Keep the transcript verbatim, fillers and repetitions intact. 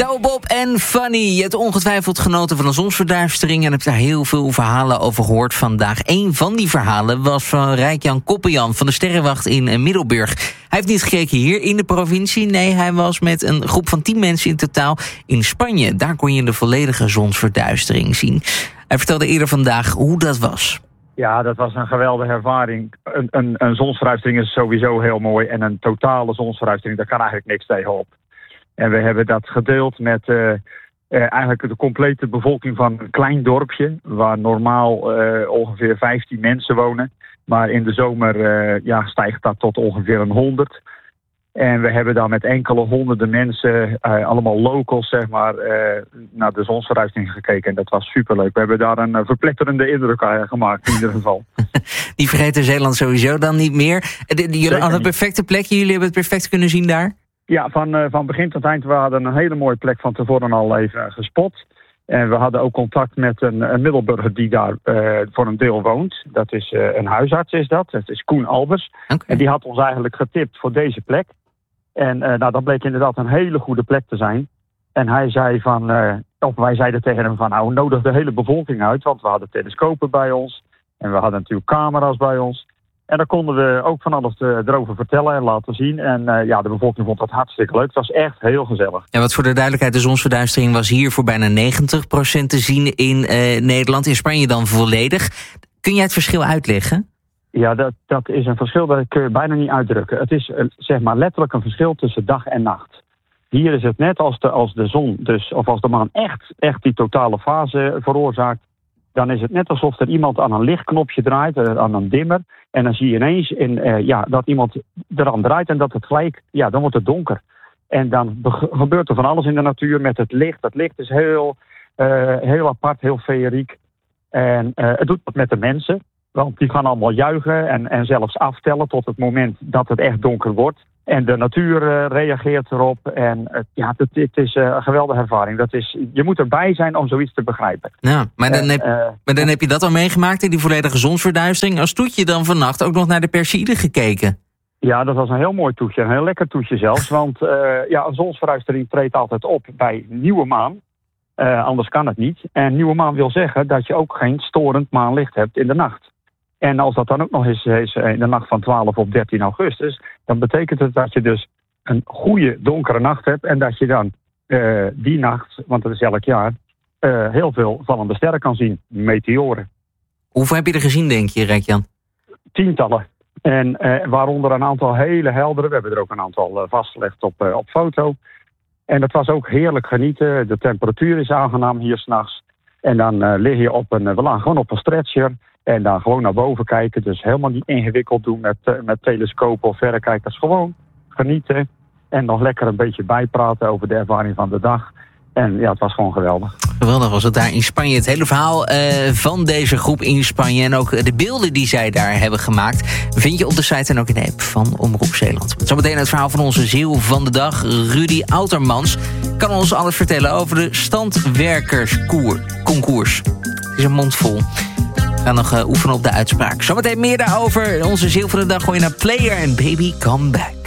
Douwe Bob en Fanny. Je hebt ongetwijfeld genoten van een zonsverduistering en hebt daar heel veel verhalen over gehoord vandaag. Eén van die verhalen was van Rijk-Jan Koppenjan van de Sterrenwacht in Middelburg. Hij heeft niet gekeken hier in de provincie. Nee, hij was met een groep van tien mensen in totaal in Spanje. Daar kon je de volledige zonsverduistering zien. Hij vertelde eerder vandaag hoe dat was. Ja, dat was een geweldige ervaring. Een, een, een zonsverduistering is sowieso heel mooi. En een totale zonsverduistering, daar kan eigenlijk niks tegenop. En we hebben dat gedeeld met uh, uh, eigenlijk de complete bevolking van een klein dorpje. Waar normaal uh, ongeveer vijftien mensen wonen. Maar in de zomer uh, ja, stijgt dat tot ongeveer een honderd. En we hebben dan met enkele honderden mensen, uh, allemaal locals, zeg maar, uh, naar de zonsverduistering gekeken. En dat was superleuk. We hebben daar een uh, verpletterende indruk uh, gemaakt, in ieder geval. Die vergeten Zeeland sowieso dan niet meer. Jullie hadden een perfecte plekje, jullie hebben het perfect kunnen zien daar? Ja, van, uh, van begin tot eind. We hadden een hele mooie plek van tevoren al even uh, gespot. En we hadden ook contact met een, een Middelburger die daar uh, voor een deel woont. Dat is uh, een huisarts, is dat. Dat is Koen Albers. Okay. En die had ons eigenlijk getipt voor deze plek. En uh, nou, dat bleek inderdaad een hele goede plek te zijn. En hij zei van, uh, of wij zeiden tegen hem van, nou, nodig de hele bevolking uit. Want we hadden telescopen bij ons. En we hadden natuurlijk camera's bij ons. En daar konden we ook van alles uh, erover vertellen en laten zien. En uh, ja, de bevolking vond dat hartstikke leuk. Het was echt heel gezellig. Ja, wat voor de duidelijkheid, de zonsverduistering was hier voor bijna negentig procent te zien in uh, Nederland. In Spanje dan volledig. Kun jij het verschil uitleggen? Ja, dat, dat is een verschil dat kun je bijna niet uitdrukken. Het is uh, zeg maar letterlijk een verschil tussen dag en nacht. Hier is het net als de, als de zon, dus, of als de maan echt, echt die totale fase veroorzaakt. Dan is het net alsof er iemand aan een lichtknopje draait, uh, aan een dimmer. En dan zie je ineens in, uh, ja, dat iemand eraan draait en dat het gelijk, ja, dan wordt het donker. En dan be- gebeurt er van alles in de natuur met het licht. Het licht is heel, uh, heel apart, heel feeriek. En uh, het doet wat met de mensen. Want die gaan allemaal juichen en, en zelfs aftellen tot het moment dat het echt donker wordt. En de natuur uh, reageert erop. En uh, ja, het, het is uh, een geweldige ervaring. Dat is, je moet erbij zijn om zoiets te begrijpen. Ja, maar dan, en, heb, uh, maar dan heb je dat al meegemaakt in die volledige zonsverduistering. Als toetje dan vannacht ook nog naar de Perseïde gekeken. Ja, dat was een heel mooi toetje. Een heel lekker toetje zelfs. Want uh, ja, een zonsverduistering treedt altijd op bij nieuwe maan. Uh, anders kan het niet. En nieuwe maan wil zeggen dat je ook geen storend maanlicht hebt in de nacht. En als dat dan ook nog eens is in de nacht van twaalf op dertien augustus... dan betekent het dat je dus een goede donkere nacht hebt... en dat je dan uh, die nacht, want dat is elk jaar... Uh, heel veel vallende sterren kan zien, meteoren. Hoeveel heb je er gezien, denk je, Rijk-Jan? Tientallen. En uh, waaronder een aantal hele heldere... we hebben er ook een aantal uh, vastgelegd op, uh, op foto. En het was ook heerlijk genieten. De temperatuur is aangenaam hier 's nachts. En dan uh, lig je op een... Uh, we lagen gewoon op een stretcher... En dan gewoon naar boven kijken. Dus helemaal niet ingewikkeld doen met, uh, met telescopen of verrekijkers. Gewoon genieten. En nog lekker een beetje bijpraten over de ervaring van de dag. En ja, het was gewoon geweldig. Geweldig was het daar in Spanje. Het hele verhaal uh, van deze groep in Spanje. En ook de beelden die zij daar hebben gemaakt. Vind je op de site en ook in de app van Omroep Zeeland. Zometeen het verhaal van onze ziel van de dag. Rudy Outermans kan ons alles vertellen over de standwerkersconcours. Het is een mond vol. We gaan nog uh, oefenen op de uitspraak. Zometeen meer daarover. Onze ziel van de dag gooi je naar Player en Baby Come Back.